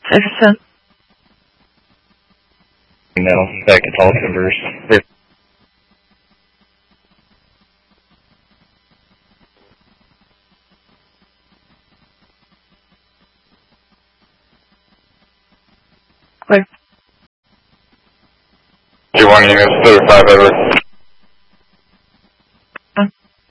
Citizen. No, that can all converse. Clear. 2-1 units, 35 over.